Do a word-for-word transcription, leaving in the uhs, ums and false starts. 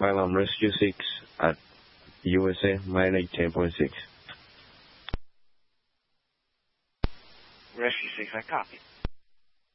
Milan Rescue six at U S A Mileage ten point six. Rescue six, I copy.